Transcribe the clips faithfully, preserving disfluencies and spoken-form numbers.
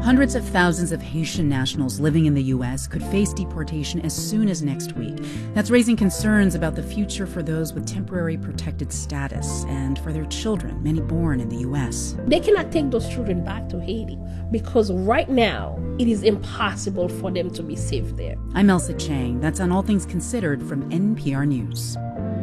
Hundreds of thousands of Haitian nationals living in the U S could face deportation as soon as next week. That's raising concerns about the future for those with temporary protected status and for their children, many born in the U S. They cannot take those children back to Haiti because right now it is impossible for them to be safe there. I'm Elsa Chang. That's on All Things Considered from N P R News.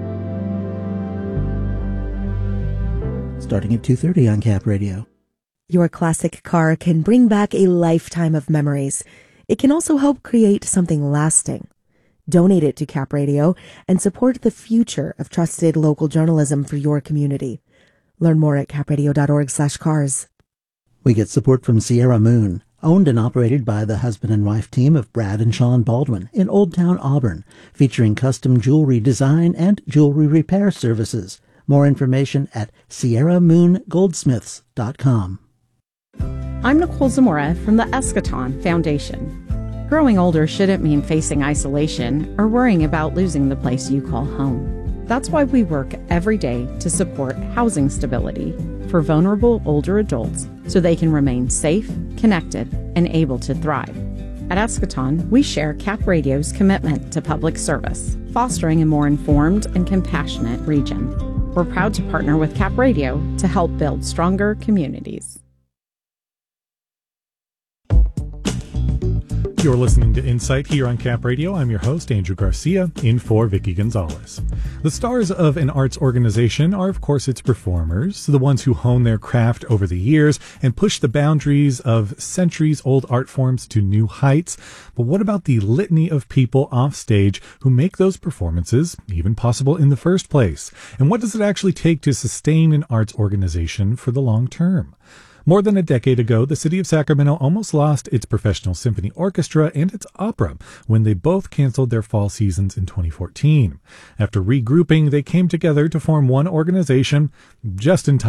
Starting at two thirty on Cap Radio. Your classic car can bring back a lifetime of memories. It can also help create something lasting. Donate it to Cap Radio and support the future of trusted local journalism for your community. Learn more at capradio.org slash cars. We get support from Sierra Moon, owned and operated by the husband and wife team of Brad and Sean Baldwin in Old Town Auburn, featuring custom jewelry design and jewelry repair services. More information at sierra moon goldsmiths dot com. I'm Nicole Zamora from the Eschaton Foundation. Growing older shouldn't mean facing isolation or worrying about losing the place you call home. That's why we work every day to support housing stability for vulnerable older adults so they can remain safe, connected, and able to thrive. At Eschaton, we share Cap Radio's commitment to public service, fostering a more informed and compassionate region. We're proud to partner with Cap Radio to help build stronger communities. You're listening to Insight here on Cap Radio. I'm your host, Andrew Garcia, in for Vicky Gonzalez. The stars of an arts organization are, of course, its performers, the ones who hone their craft over the years and push the boundaries of centuries-old art forms to new heights. But what about the litany of people off stage who make those performances even possible in the first place? And what does it actually take to sustain an arts organization for the long term? More than a decade ago, the city of Sacramento almost lost its professional symphony orchestra and its opera when they both canceled their fall seasons in twenty fourteen. After regrouping, they came together to form one organization just in time